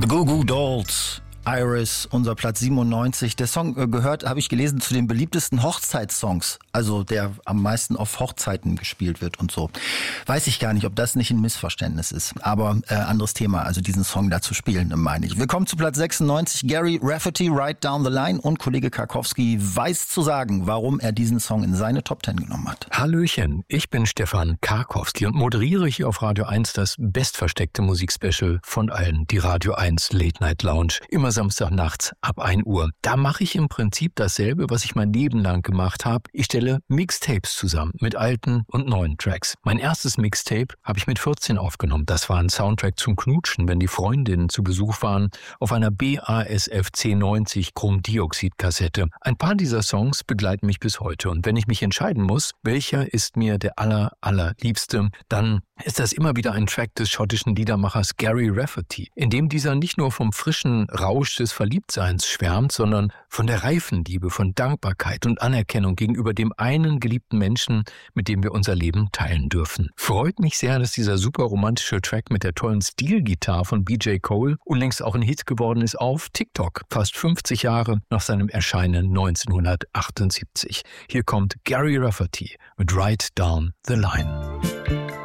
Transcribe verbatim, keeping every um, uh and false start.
The Goo Goo Dolls, Iris, unser Platz siebenundneunzig. Der Song äh, gehört, habe ich gelesen, zu den beliebtesten Hochzeitssongs. Also der am meisten auf Hochzeiten gespielt wird und so. Weiß ich gar nicht, ob das nicht ein Missverständnis ist. Aber äh, anderes Thema, also diesen Song da zu spielen, meine ich. Willkommen zu Platz sechsundneunzig. Gary Rafferty, Right Down the Line. Und Kollege Karkowski weiß zu sagen, warum er diesen Song in seine Top Ten genommen hat. Hallöchen, ich bin Stefan Karkowski und moderiere hier auf Radio eins das bestversteckte Musikspecial von allen, die Radio eins Late Night Lounge. Immer Samstagnachts ab ein Uhr. Da mache ich im Prinzip dasselbe, was ich mein Leben lang gemacht habe. Ich stelle Mixtapes zusammen mit alten und neuen Tracks. Mein erstes Mixtape habe ich mit vierzehn aufgenommen. Das war ein Soundtrack zum Knutschen, wenn die Freundinnen zu Besuch waren, auf einer B A S F C neunzig Chromdioxid-Kassette. Ein paar dieser Songs begleiten mich bis heute. Und wenn ich mich entscheiden muss, welcher ist mir der aller, allerliebste, dann ist das immer wieder ein Track des schottischen Liedermachers Gary Rafferty, in dem dieser nicht nur vom frischen Rausch des Verliebtseins schwärmt, sondern von der reifen Liebe, von Dankbarkeit und Anerkennung gegenüber dem einen geliebten Menschen, mit dem wir unser Leben teilen dürfen. Freut mich sehr, dass dieser super romantische Track mit der tollen Steel-Gitarre von B J Cole unlängst auch ein Hit geworden ist auf TikTok, fast fünfzig Jahre nach seinem Erscheinen neunzehnhundertachtundsiebzig. Hier kommt Gary Rafferty mit Right Down the Line.